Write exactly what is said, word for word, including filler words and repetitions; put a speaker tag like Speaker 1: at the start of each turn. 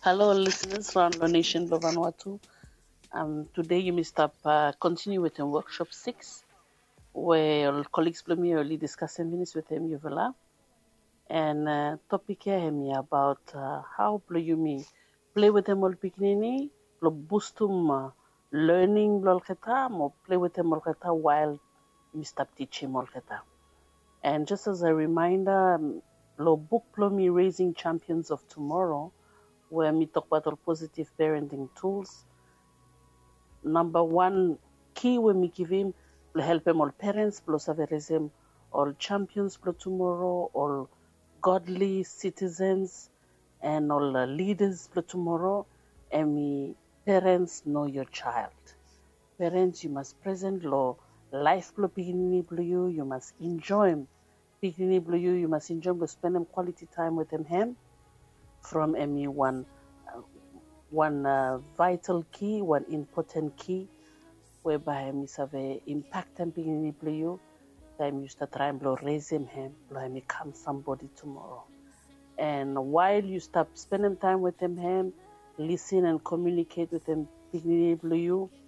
Speaker 1: Hello, listeners from the nation of Vanuatu. Um, today, you must up, uh, continue with the workshop six, where our colleagues Blomi early discussing minutes with him Yuvela. And uh, topic here him about uh, how Bloyumi play with them all beginning, lo boostum uh, learning lolketa, or play with them olketa while Mister teaching olketa. And just as a reminder, um, lo book Blomi Raising Champions of Tomorrow, where we talk about our positive parenting tools. Number one key when we give him to help him all parents, plus averism, all champions for tomorrow, all godly citizens, and all uh, leaders for tomorrow. And we parents know your child. Parents, you must present law life for beginning you. You must enjoy him. Beginning you, you must enjoy him. Spend him quality time with him. Him from M E one. One uh, vital key, one important key, whereby we have an impact and beginning to you, time you start trying to raise him, him, become somebody tomorrow. And while you start spending time with him, him, listen and communicate with him, beginning to you,